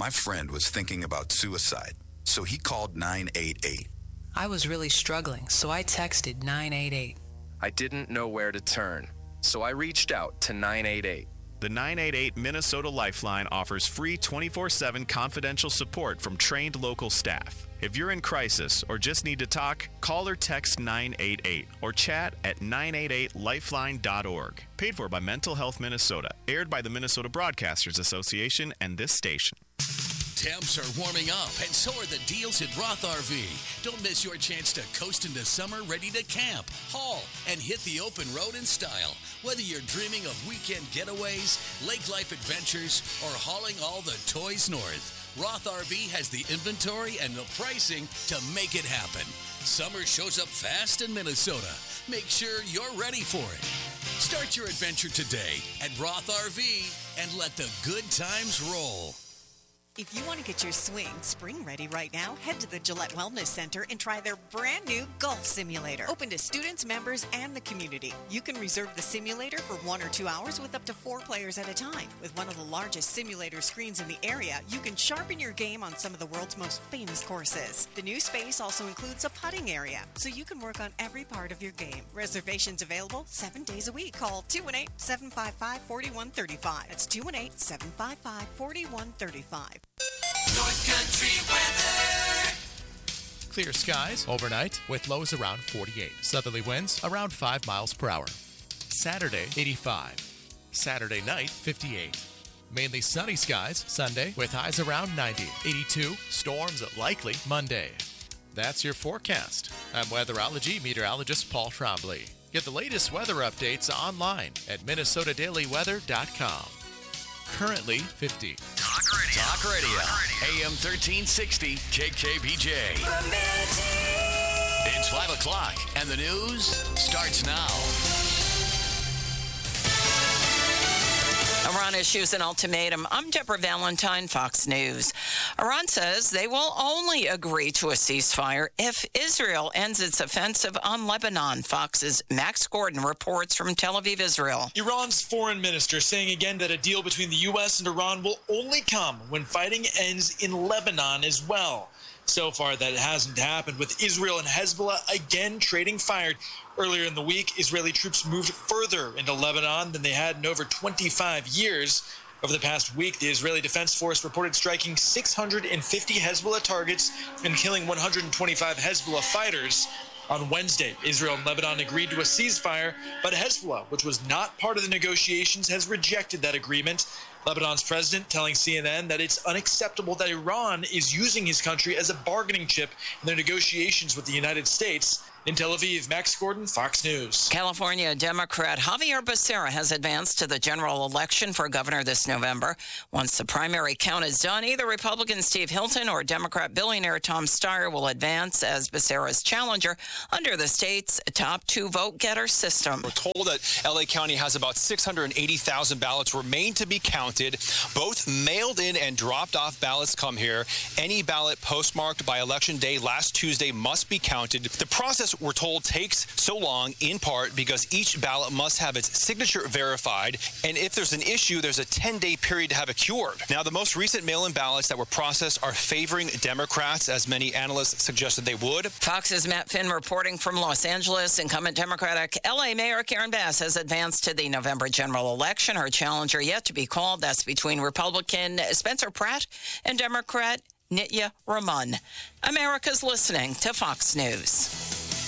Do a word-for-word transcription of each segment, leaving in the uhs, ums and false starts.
My friend was thinking about suicide, so he called nine eight eight. I was really struggling, so I texted nine eight eight. I didn't know where to turn, so I reached out to nine eight eight. The nine eight eight Minnesota Lifeline offers free twenty-four seven confidential support from trained local staff. If you're in crisis or just need to talk, call or text nine eight eight or chat at nine eight eight lifeline dot org. Paid for by Mental Health Minnesota. Aired by the Minnesota Broadcasters Association and this station. Temps are warming up, and so are the deals at Roth R V. Don't miss your chance to coast into summer ready to camp, haul, and hit the open road in style. Whether you're dreaming of weekend getaways, lake life adventures, or hauling all the toys north, Roth R V has the inventory and the pricing to make it happen. Summer shows up fast in Minnesota. Make sure you're ready for it. Start your adventure today at Roth R V and let the good times roll. If you want to get your swing spring ready right now, head to the Gillette Wellness Center and try their brand new golf simulator. Open to students, members, and the community. You can reserve the simulator for one or two hours with up to four players at a time. With one of the largest simulator screens in the area, you can sharpen your game on some of the world's most famous courses. The new space also includes a putting area, so you can work on every part of your game. Reservations available seven days a week. Call two one eight, seven five five, four one three five. That's two one eight, seven five five, four one three five. North Country weather. Clear skies overnight with lows around forty-eight. Southerly winds around five miles per hour. Saturday, eighty-five. Saturday night, fifty-eight. Mainly sunny skies Sunday with highs around ninety. eighty-two. Storms likely Monday. That's your forecast. I'm weatherology meteorologist Paul Trombley. Get the latest weather updates online at minnesota daily weather dot com. Currently fifty. Talk Radio. Talk Radio. A M thirteen sixty K K B J. It's five o'clock, and the news starts now. Iran issues an ultimatum. I'm Deborah Valentine, Fox News. Iran says they will only agree to a ceasefire if Israel ends its offensive on Lebanon. Fox's Max Gordon reports from Tel Aviv, Israel. Iran's foreign minister saying again that a deal between the U S and Iran will only come when fighting ends in Lebanon as well. So far, that hasn't happened, with Israel and Hezbollah again trading fire. Earlier in the week, Israeli troops moved further into Lebanon than they had in over twenty-five years. Over the past week, the Israeli Defense Force reported striking six hundred fifty Hezbollah targets and killing one hundred twenty-five Hezbollah fighters. On Wednesday, Israel and Lebanon agreed to a ceasefire, but Hezbollah, which was not part of the negotiations, has rejected that agreement. Lebanon's president telling C N N that it's unacceptable that Iran is using his country as a bargaining chip in their negotiations with the United States. In Tel Aviv, Max Gordon, Fox News. California Democrat Javier Becerra has advanced to the general election for governor this November. Once the primary count is done, either Republican Steve Hilton or Democrat billionaire Tom Steyer will advance as Becerra's challenger under the state's top two vote-getter system. We're told that L A County has about six hundred eighty thousand ballots remain to be counted. Both mailed in and dropped off ballots come here. Any ballot postmarked by Election Day last Tuesday must be counted. The process, we're told, takes so long in part because each ballot must have its signature verified, and if there's an issue, there's a ten-day period to have it cured. Now, the most recent mail-in ballots that were processed are favoring Democrats, as many analysts suggested they would. Fox's Matt Finn reporting from Los Angeles. Incumbent Democratic L A Mayor Karen Bass has advanced to the November general election. Her challenger yet to be called. That's between Republican Spencer Pratt and Democrat Nitya Raman. America's listening to Fox News.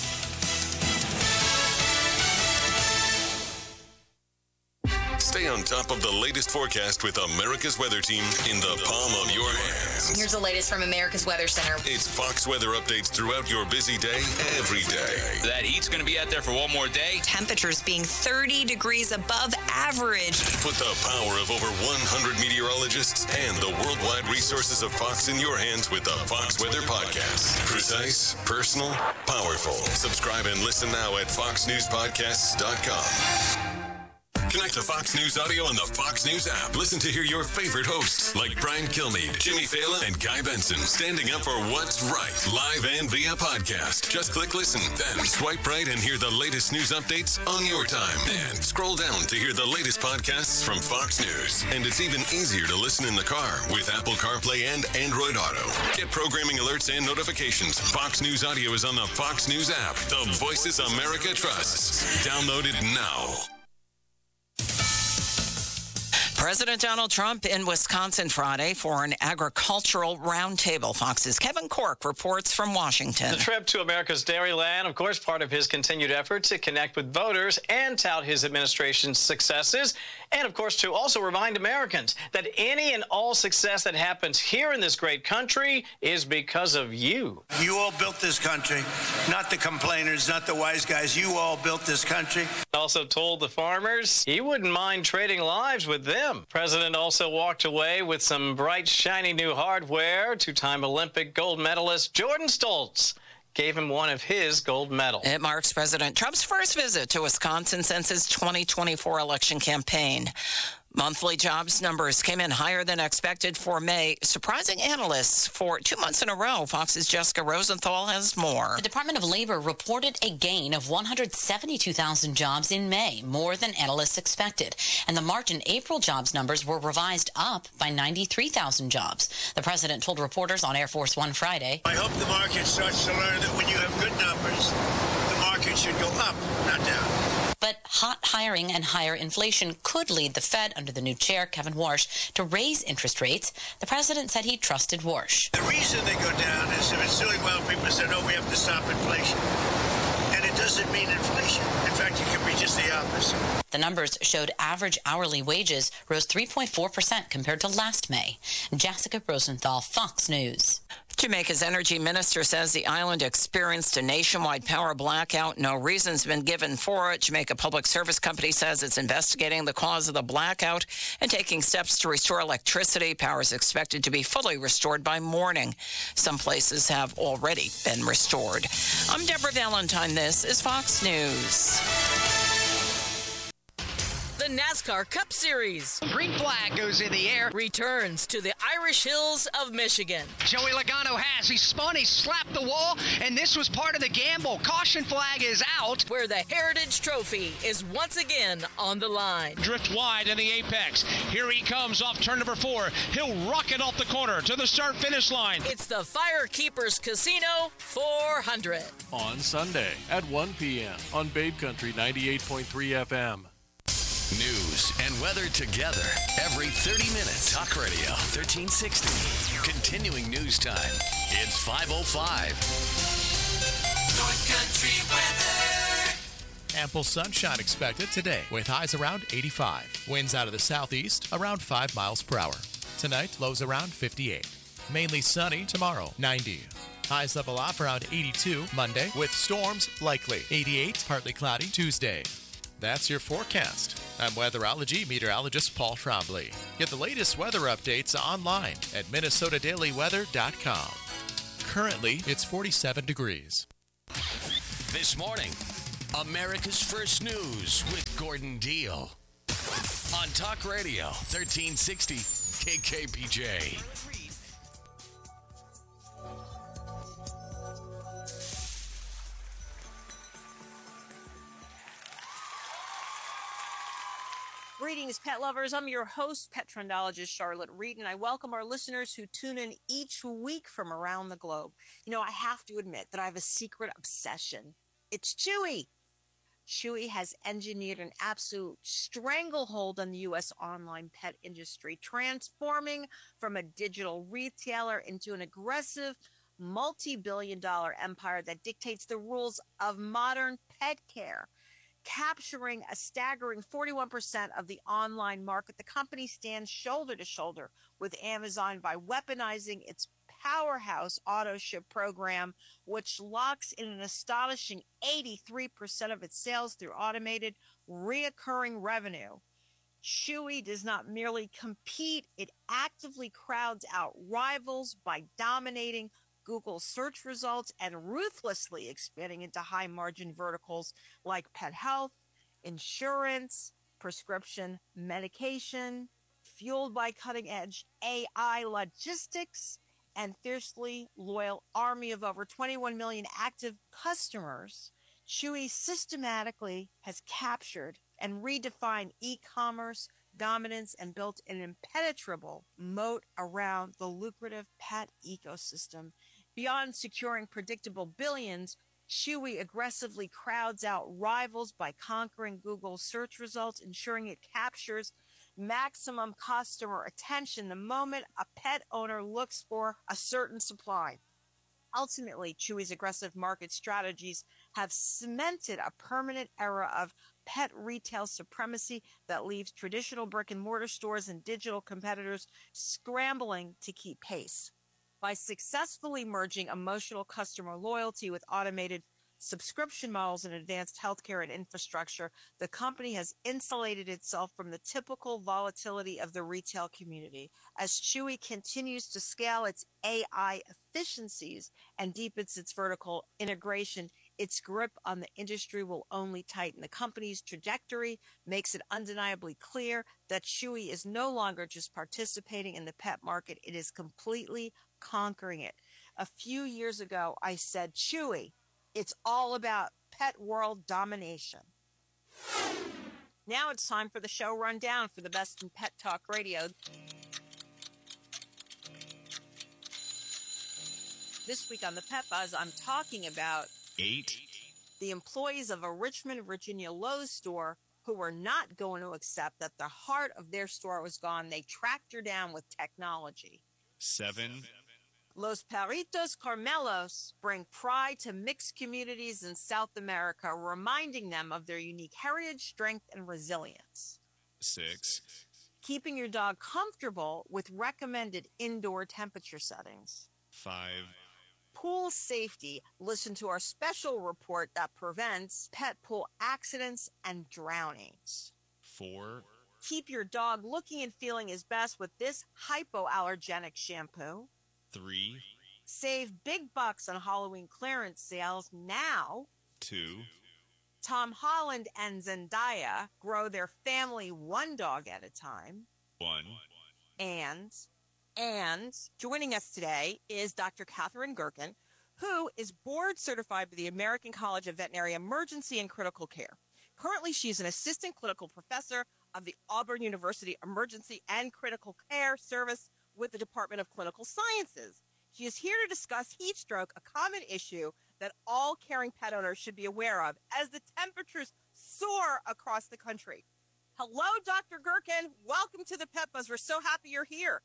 Stay on top of the latest forecast with America's Weather Team in the palm of your hands. Here's the latest from America's Weather Center. It's Fox weather updates throughout your busy day, every day. That heat's going to be out there for one more day. Temperatures being thirty degrees above average. Put the power of over one hundred meteorologists and the worldwide resources of Fox in your hands with the Fox Weather Podcast. Precise, personal, powerful. Subscribe and listen now at fox news podcasts dot com. Connect to Fox News Audio on the Fox News app. Listen to hear your favorite hosts like Brian Kilmeade, Jimmy Fallon, and Guy Benson standing up for what's right, live and via podcast. Just click listen, then swipe right and hear the latest news updates on your time. And scroll down to hear the latest podcasts from Fox News. And it's even easier to listen in the car with Apple CarPlay and Android Auto. Get programming alerts and notifications. Fox News Audio is on the Fox News app. The voices America trusts. Download it now. President Donald Trump in Wisconsin Friday for an agricultural roundtable. Fox's Kevin Corke reports from Washington. The trip to America's Dairyland, of course, part of his continued effort to connect with voters and tout his administration's successes. And, of course, to also remind Americans that any and all success that happens here in this great country is because of you. You all built this country, not the complainers, not the wise guys. You all built this country. Also told the farmers he wouldn't mind trading lives with them. President also walked away with some bright, shiny new hardware. Two-time Olympic gold medalist Jordan Stoltz gave him one of his gold medals. It marks President Trump's first visit to Wisconsin since his twenty twenty-four election campaign. Monthly jobs numbers came in higher than expected for May, surprising analysts for two months in a row. Fox's Jessica Rosenthal has more. The Department of Labor reported a gain of one hundred seventy-two thousand jobs in May, more than analysts expected. And the March and April jobs numbers were revised up by ninety-three thousand jobs. The president told reporters on Air Force One Friday, I hope the market starts to learn that when you have good numbers, the market should go up, not down. But hot hiring and higher inflation could lead the Fed, under the new chair, Kevin Warsh, to raise interest rates. The president said he trusted Warsh. The reason they go down is if it's doing well, people say, no, we have to stop inflation. And it doesn't mean inflation. In fact, it can be just the opposite. The numbers showed average hourly wages rose three point four percent compared to last May. Jessica Rosenthal, Fox News. Jamaica's energy minister says the island experienced a nationwide power blackout. No reason's been given for it. Jamaica Public Service Company says it's investigating the cause of the blackout and taking steps to restore electricity. Power is expected to be fully restored by morning. Some places have already been restored. I'm Deborah Valentine. This is Fox News. The NASCAR Cup Series. Green flag goes in the air. Returns to the Irish Hills of Michigan. Joey Logano has. He spun, he slapped the wall, and this was part of the gamble. Caution flag is out. Where the Heritage Trophy is once again on the line. Drift wide in the apex. Here he comes off turn number four. He'll rocket off the corner to the start-finish line. It's the Firekeepers Casino four hundred. On Sunday at one p.m. on Babe Country ninety-eight point three F M. News and weather together every thirty minutes. Talk Radio thirteen sixty. Continuing news time. It's five oh five. North Country weather. Ample sunshine expected today with highs around eighty-five. Winds out of the southeast around five miles per hour. Tonight, lows around fifty-eight. Mainly sunny tomorrow, ninety. Highs level off around eighty-two Monday with storms likely. eighty-eight, partly cloudy Tuesday. That's your forecast. I'm weatherology meteorologist Paul Trombley. Get the latest weather updates online at minnesota daily weather dot com. Currently, it's forty-seven degrees. This morning, America's First News with Gordon Deal. On Talk Radio, thirteen sixty K K P J. Greetings, pet lovers. I'm your host, pet trendologist Charlotte Reed, and I welcome our listeners who tune in each week from around the globe. You know, I have to admit that I have a secret obsession. It's Chewy. Chewy has engineered an absolute stranglehold on the U S online pet industry, transforming from a digital retailer into an aggressive, multi-billion dollar empire that dictates the rules of modern pet care. Capturing a staggering forty-one percent of the online market, the company stands shoulder to shoulder with Amazon by weaponizing its powerhouse auto ship program, which locks in an astonishing eighty-three percent of its sales through automated, reoccurring revenue. Chewy does not merely compete, it actively crowds out rivals by dominating Google search results and ruthlessly expanding into high-margin verticals like pet health, insurance, prescription medication, fueled by cutting-edge A I logistics, and fiercely loyal army of over twenty-one million active customers, Chewy systematically has captured and redefined e-commerce dominance and built an impenetrable moat around the lucrative pet ecosystem. Beyond securing predictable billions, Chewy aggressively crowds out rivals by conquering Google's search results, ensuring it captures maximum customer attention the moment a pet owner looks for a certain supply. Ultimately, Chewy's aggressive market strategies have cemented a permanent era of pet retail supremacy that leaves traditional brick-and-mortar stores and digital competitors scrambling to keep pace. By successfully merging emotional customer loyalty with automated subscription models and advanced healthcare and infrastructure, the company has insulated itself from the typical volatility of the retail community. As Chewy continues to scale its A I efficiencies and deepens its vertical integration, its grip on the industry will only tighten. The company's trajectory makes it undeniably clear that Chewy is no longer just participating in the pet market, it is completely conquering it. A few years ago, I said, Chewy, it's all about pet world domination. Now it's time for the show rundown for the best in Pet Talk Radio. This week on the Pet Buzz, I'm talking about Eight. the employees of a Richmond, Virginia Lowe's store who were not going to accept that the heart of their store was gone. They tracked her down with technology. Seven. Los Perritos Carmelos bring pride to mixed communities in South America, reminding them of their unique heritage, strength, and resilience. Six. Keeping your dog comfortable with recommended indoor temperature settings. Five. Pool safety. Listen to our special report that prevents pet pool accidents and drownings. Four. Keep your dog looking and feeling his best with this hypoallergenic shampoo. Three. Save big bucks on Halloween clearance sales now. Two. Tom Holland and Zendaya grow their family one dog at a time. One. And, and joining us today is Doctor Catherine Gerken, who is board certified by the American College of Veterinary Emergency and Critical Care. Currently, she is an assistant clinical professor of the Auburn University Emergency and Critical Care Service with the Department of Clinical Sciences. She is here to discuss heat stroke, a common issue that all caring pet owners should be aware of as the temperatures soar across the country. Hello, Doctor Gerken. Welcome to the Pet Buzz. We're so happy you're here.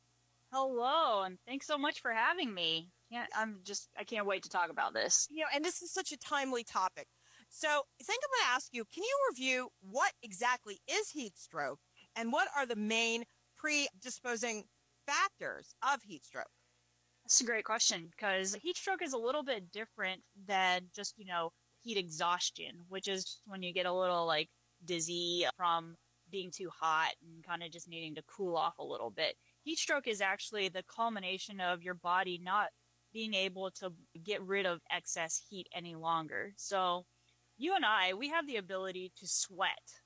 Hello, and thanks so much for having me. Yeah, I'm just, I can't wait to talk about this. You know, and this is such a timely topic. So I think I'm going to ask you, can you review what exactly is heat stroke and what are the main predisposing factors of heat stroke? That's a great question, because heat stroke is a little bit different than just, you know, heat exhaustion, which is when you get a little like dizzy from being too hot and kind of just needing to cool off a little bit. Heat stroke is actually the culmination of your body not being able to get rid of excess heat any longer. So you and I, we have the ability to sweat